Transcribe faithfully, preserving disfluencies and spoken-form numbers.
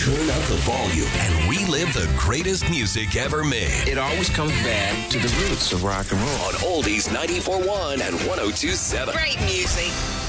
turn up the volume and relive the greatest music ever made. It always comes back to the roots of rock and roll. On Oldies ninety-four point one and one oh two point seven. Great music.